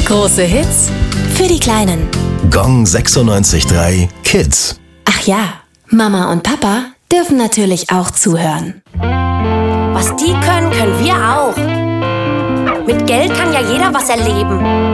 Große Hits für die Kleinen. Gong 96.3 Kids. Ach ja, Mama und Papa dürfen natürlich auch zuhören. Was die können, können wir auch. Mit Geld kann ja jeder was erleben.